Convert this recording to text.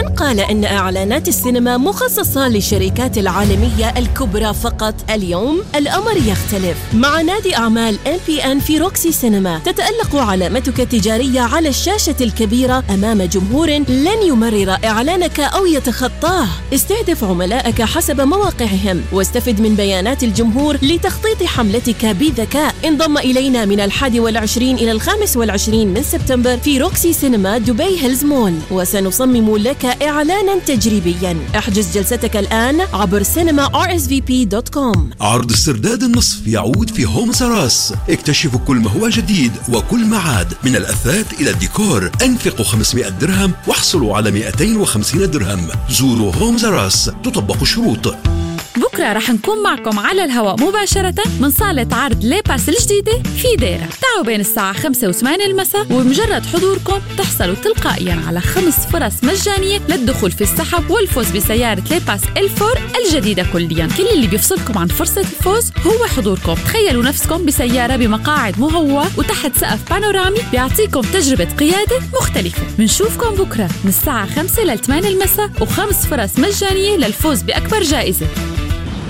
من قال أن إعلانات السينما مخصصة للشركات العالمية الكبرى فقط؟ اليوم الأمر يختلف. مع نادي أعمال MPN في روكسي سينما تتألق علامتك التجارية على الشاشة الكبيرة أمام جمهور لن يمرر إعلانك أو يتخطاه. استهدف عملائك حسب مواقعهم واستفد من بيانات الجمهور لتخطيط حملتك بذكاء. انضم إلينا من 21 إلى 25 من سبتمبر في روكسي سينما دبي هيلز مول، وسنصمم لك إعلانا تجريبيا. احجز جلستك الآن عبر cinema.rsvp.com. عرض استرداد النصف يعود في هوم سراس. اكتشفوا كل ما هو جديد وكل ما عاد، من الأثاث إلى الديكور. انفقوا 500 درهم واحصلوا على 250 درهم. زوروا هوم سراس، تطبق الشروط. بكرة رح نكون معكم على الهواء مباشرة من صالة عرض ليباس الجديدة في ديرة. تعالوا بين الساعة 5 و8 المساء، وبمجرد حضوركم تحصلوا تلقائيا على 5 فرص مجانية للدخول في السحب والفوز بسيارة ليباس L4 الجديدة كليا. كل اللي بيفصلكم عن فرصة الفوز هو حضوركم. تخيلوا نفسكم بسيارة بمقاعد مهوى وتحت سقف بانورامي بيعطيكم تجربة قيادة مختلفة. بنشوفكم بكرة من الساعة 5 ل8 المساء، و5 فرص مجانية للفوز بأكبر جائزة.